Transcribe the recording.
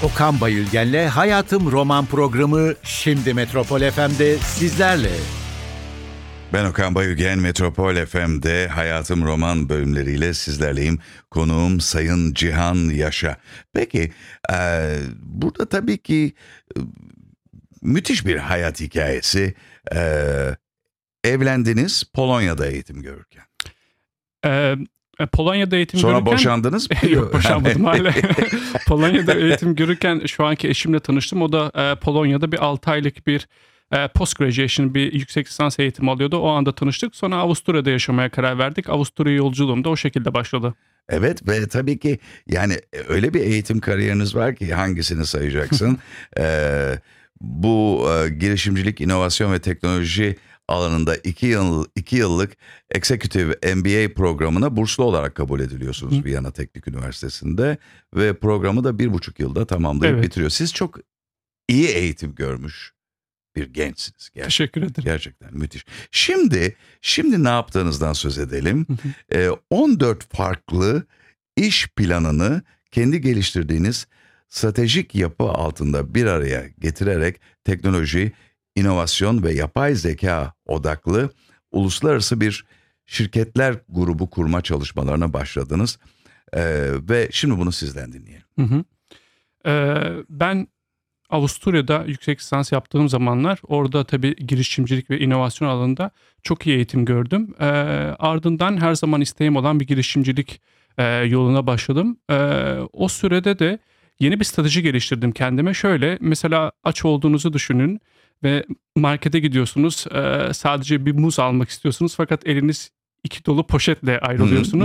Okan Bayülgen'le Hayatım Roman programı şimdi Metropol FM'de sizlerle. Ben Okan Bayülgen, Metropol FM'de Hayatım Roman bölümleriyle sizlerleyim. Konuğum Sayın Cihan Yaşa. Peki, burada tabii ki müthiş bir hayat hikayesi. Evlendiniz Polonya'da eğitim görürken. Polonya'da eğitim Sonra görürken... boşandınız mı? Yok, boşanmadım hala. Polonya'da eğitim görürken şu anki eşimle tanıştım. O da Polonya'da bir 6 aylık bir post graduation, bir yüksek lisans eğitimi alıyordu. O anda tanıştık. Sonra Avusturya'da yaşamaya karar verdik. Avusturya yolculuğum da o şekilde başladı. Evet ve tabii ki yani öyle bir eğitim kariyeriniz var ki hangisini sayacaksın? Bu girişimcilik, inovasyon ve teknoloji alanında 2 yıllık Executive MBA programına burslu olarak kabul ediliyorsunuz Viyana Teknik Üniversitesi'nde ve programı da 1,5 yılda tamamlayıp bitiriyor. Siz çok iyi eğitim görmüş bir gençsiniz. Gerçekten. Teşekkür ederim. Gerçekten müthiş. Şimdi ne yaptığınızdan söz edelim. 14 farklı iş planını kendi geliştirdiğiniz stratejik yapı altında bir araya getirerek teknoloji, inovasyon ve yapay zeka odaklı uluslararası bir şirketler grubu kurma çalışmalarına başladınız. Ve şimdi bunu sizden dinleyelim. Ben Avusturya'da yüksek lisans yaptığım zamanlar orada tabii girişimcilik ve inovasyon alanında çok iyi eğitim gördüm. Ardından her zaman isteğim olan bir girişimcilik yoluna başladım. O sürede de yeni bir strateji geliştirdim kendime. Şöyle, mesela aç olduğunuzu düşünün ve markete gidiyorsunuz, sadece bir muz almak istiyorsunuz fakat eliniz 2 dolu poşetle ayrılıyorsunuz.